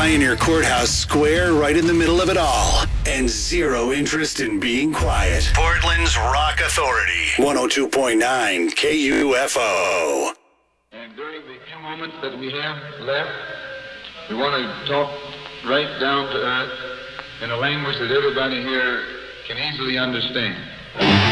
Pioneer Courthouse Square right in the middle of it all. And zero interest in being quiet. Portland's Rock Authority. 102.9 KUFO. And during the few moments that we have left, we want to talk right down to earth in a language that everybody here can easily understand.